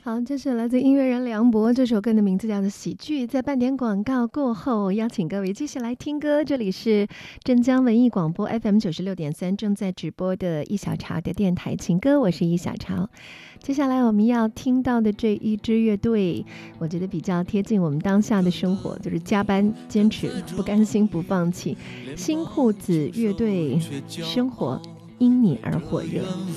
好，这是来自音乐人梁博，这首歌的名字叫做《喜剧》。在半点广告过后，邀请各位继续来听歌。这里是镇江文艺广播 FM96.3正在直播的一小潮的电台情歌，我是一小潮。接下来我们要听到的这一支乐队，我觉得比较贴近我们当下的生活，就是加班、坚持、不甘心、不放弃。新裤子乐队，生活因你而火热。